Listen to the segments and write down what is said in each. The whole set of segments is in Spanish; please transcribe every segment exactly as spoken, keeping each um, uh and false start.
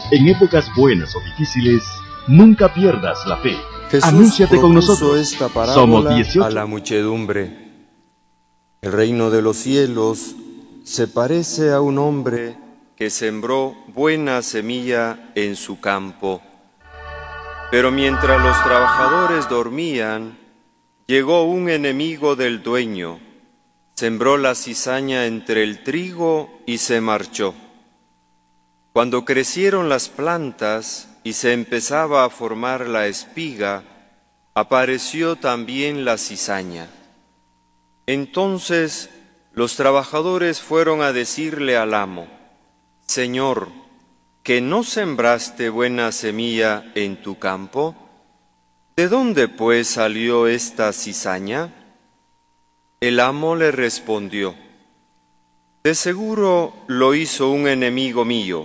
En épocas buenas o difíciles, nunca pierdas la fe. Jesús Anúnciate con propuso nosotros. esta parábola Somos dieciocho. a la muchedumbre. El reino de los cielos se parece a un hombre que sembró buena semilla en su campo. Pero mientras los trabajadores dormían, llegó un enemigo del dueño, sembró la cizaña entre el trigo y se marchó. Cuando crecieron las plantas y se empezaba a formar la espiga, apareció también la cizaña. Entonces los trabajadores fueron a decirle al amo: Señor, ¿que no sembraste buena semilla en tu campo? ¿De dónde pues salió esta cizaña? El amo le respondió: De seguro lo hizo un enemigo mío.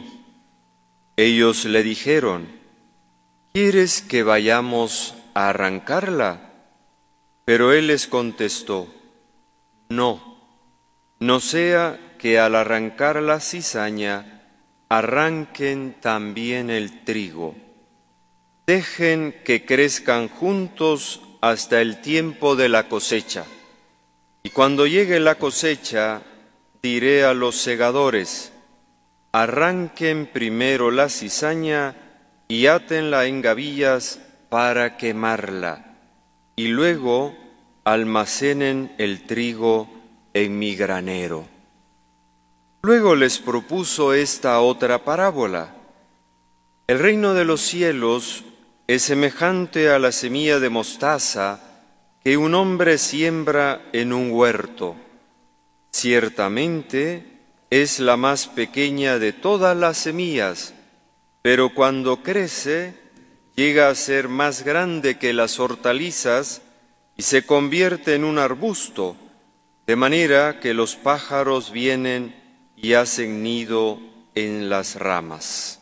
Ellos le dijeron: ¿Quieres que vayamos a arrancarla? Pero él les contestó: No, no sea que al arrancar la cizaña arranquen también el trigo. Dejen que crezcan juntos hasta el tiempo de la cosecha. Y cuando llegue la cosecha, diré a los segadores: arranquen primero la cizaña y átenla en gavillas para quemarla, y luego almacenen el trigo en mi granero. Luego les propuso esta otra parábola: el reino de los cielos es semejante a la semilla de mostaza que un hombre siembra en un huerto. Ciertamente es la más pequeña de todas las semillas, pero cuando crece llega a ser más grande que las hortalizas y se convierte en un arbusto, de manera que los pájaros vienen y hacen nido en las ramas.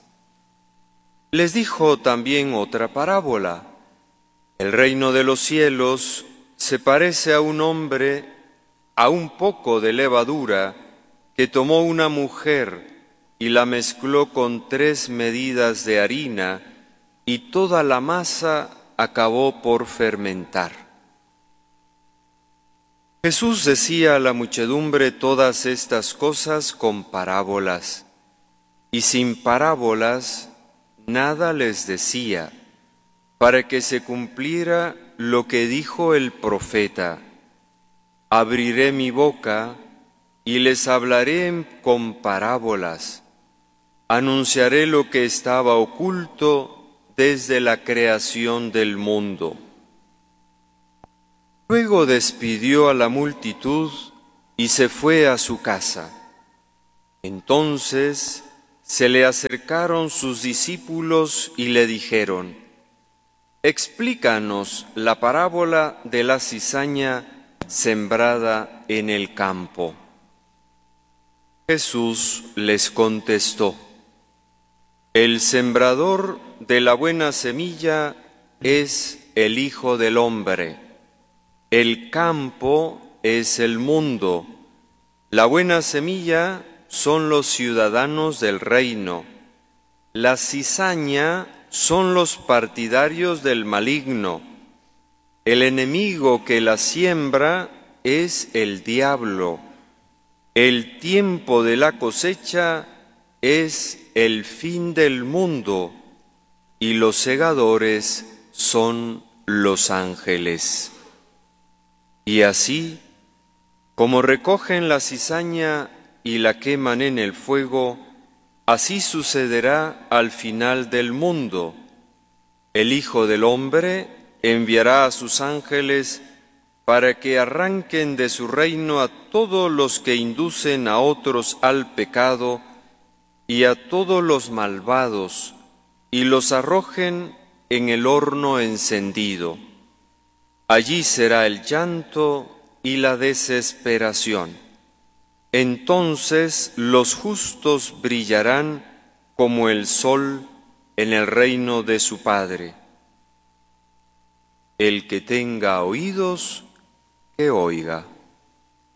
Les dijo también otra parábola: el reino de los cielos se parece a un hombre, a un poco de levadura, que tomó una mujer y la mezcló con tres medidas de harina, y toda la masa acabó por fermentar. Jesús decía a la muchedumbre todas estas cosas con parábolas, y sin parábolas nada les decía, para que se cumpliera lo que dijo el profeta: abriré mi boca y les hablaré con parábolas, anunciaré lo que estaba oculto desde la creación del mundo. Luego despidió a la multitud y se fue a su casa. Entonces se le acercaron sus discípulos y le dijeron: explícanos la parábola de la cizaña sembrada en el campo. Jesús les contestó: el sembrador de la buena semilla es el Hijo del Hombre. El campo es el mundo. La buena semilla son los ciudadanos del reino. La cizaña son los partidarios del maligno. El enemigo que la siembra es el diablo. El tiempo de la cosecha es el fin del mundo y los segadores son los ángeles. Y así, como recogen la cizaña y la queman en el fuego, así sucederá al final del mundo. El Hijo del Hombre enviará a sus ángeles para que arranquen de su reino a todos los que inducen a otros al pecado y a todos los malvados, y los arrojen en el horno encendido. Allí será el llanto y la desesperación. Entonces los justos brillarán como el sol en el reino de su Padre. El que tenga oídos, que oiga.